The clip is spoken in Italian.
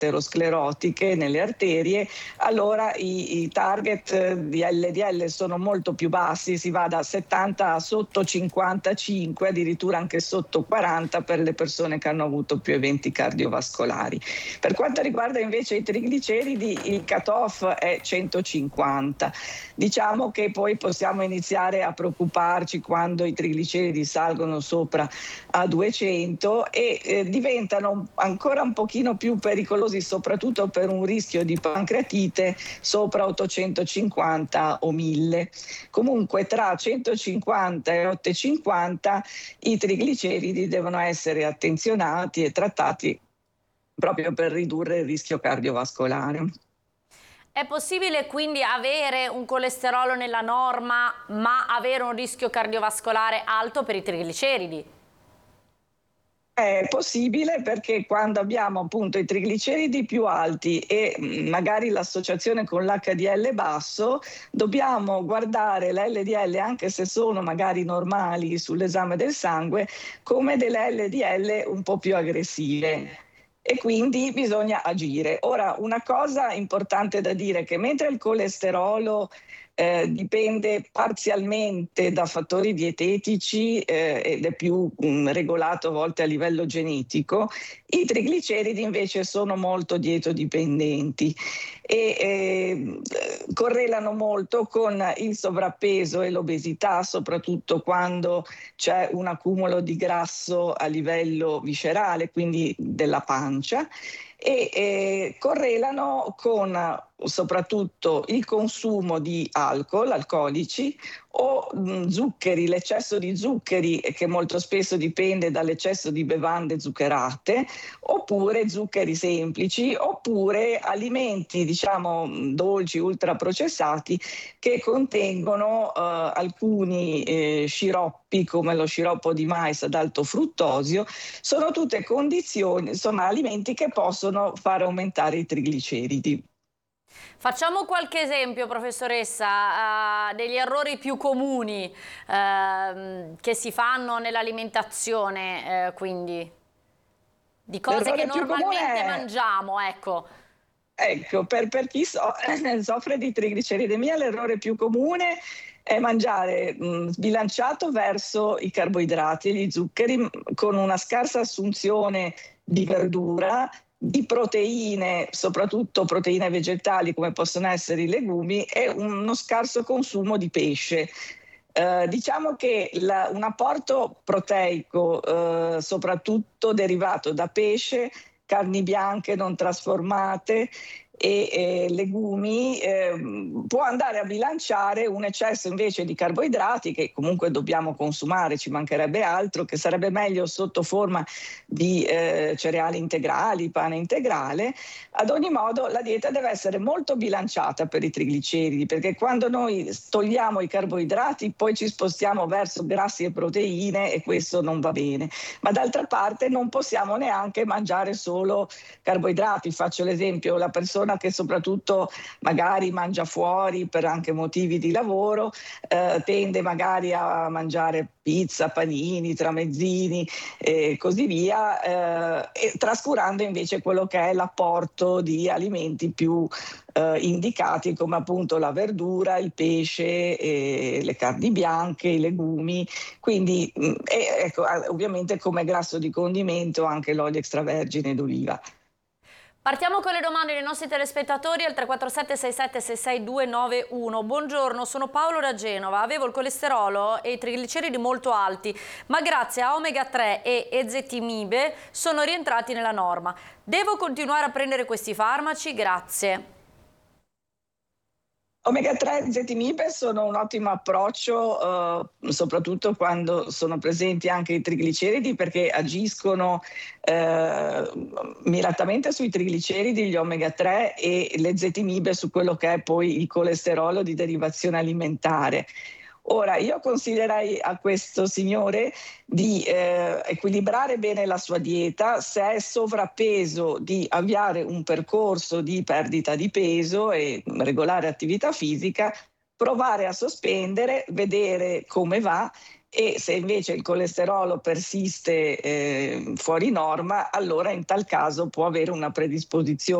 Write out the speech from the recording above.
aterosclerotiche nelle arterie, allora i target di LDL sono molto più bassi, si va da 70 a sotto 55, addirittura anche sotto 40 per le persone che hanno avuto più eventi cardiovascolari. Per quanto riguarda invece i trigliceridi, il cut-off è 150. Diciamo che poi possiamo iniziare a preoccuparci quando i trigliceridi salgono sopra a 200 e diventano ancora un pochino più pericolosi, soprattutto per un rischio di pancreatite sopra 850 o 1000. Comunque tra 150 e 850 i trigliceridi devono essere attenzionati e trattati proprio per ridurre il rischio cardiovascolare. È possibile quindi avere un colesterolo nella norma ma avere un rischio cardiovascolare alto per i trigliceridi? È possibile perché quando abbiamo appunto i trigliceridi più alti e magari l'associazione con l'HDL basso, dobbiamo guardare l'LDL, anche se sono magari normali sull'esame del sangue, come delle LDL un po' più aggressive. E quindi bisogna agire. Ora, una cosa importante da dire è che mentre il colesterolo dipende parzialmente da fattori dietetici ed è più regolato a volte a livello genetico, i trigliceridi invece sono molto dietodipendenti e correlano molto con il sovrappeso e l'obesità, soprattutto quando c'è un accumulo di grasso a livello viscerale, quindi della pancia, e correlano con soprattutto il consumo di alcolici o zuccheri, l'eccesso di zuccheri che molto spesso dipende dall'eccesso di bevande zuccherate, oppure zuccheri semplici, oppure alimenti diciamo dolci, ultraprocessati che contengono alcuni sciroppi come lo sciroppo di mais ad alto fruttosio. Sono tutte condizioni, insomma alimenti che possono far aumentare i trigliceridi. Facciamo qualche esempio, professoressa, degli errori più comuni che si fanno nell'alimentazione, quindi di cose che normalmente mangiamo, ecco. Ecco, per chi soffre di trigliceridemia, l'errore più comune è mangiare sbilanciato verso i carboidrati e gli zuccheri, con una scarsa assunzione di verdura, di proteine, soprattutto proteine vegetali come possono essere i legumi, e uno scarso consumo di pesce. Diciamo che un apporto proteico, soprattutto derivato da pesce, carni bianche non trasformate e legumi, può andare a bilanciare un eccesso invece di carboidrati che comunque dobbiamo consumare, ci mancherebbe altro, che sarebbe meglio sotto forma di cereali integrali, pane integrale. Ad ogni modo la dieta deve essere molto bilanciata per i trigliceridi, perché quando noi togliamo i carboidrati poi ci spostiamo verso grassi e proteine e questo non va bene. Ma d'altra parte non possiamo neanche mangiare solo carboidrati. Faccio l'esempio, la persona che soprattutto magari mangia fuori per anche motivi di lavoro, tende magari a mangiare pizza, panini, tramezzini e così via, e trascurando invece quello che è l'apporto di alimenti più indicati come appunto la verdura, il pesce, le carni bianche, i legumi, quindi ecco, ovviamente come grasso di condimento anche l'olio extravergine d'oliva. Partiamo con le domande dei nostri telespettatori al 347 67 66 291. Buongiorno, sono Paolo da Genova, avevo il colesterolo e i trigliceridi molto alti, ma grazie a omega 3 e ezetimibe sono rientrati nella norma. Devo continuare a prendere questi farmaci? Grazie. Omega 3 e ezetimibe sono un ottimo approccio, soprattutto quando sono presenti anche i trigliceridi, perché agiscono miratamente sui trigliceridi, gli omega 3, e le ezetimibe su quello che è poi il colesterolo di derivazione alimentare. Ora, io consiglierei a questo signore di equilibrare bene la sua dieta, se è sovrappeso di avviare un percorso di perdita di peso e regolare attività fisica, provare a sospendere, vedere come va e se invece il colesterolo persiste fuori norma, allora in tal caso può avere una predisposizione